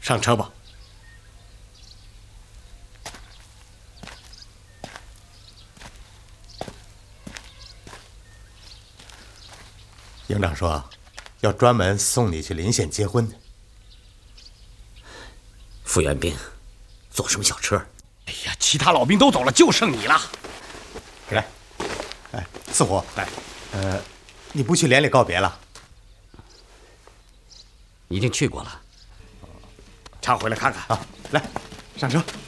上车吧。营长说，要专门送你去临县结婚。 副元兵，坐什么小车？ 哎呀，其他老兵都走了，就剩你了。来，哎，四虎，来，你不去连里告别了？ 已经去过了。 常回来看看啊！来，上车。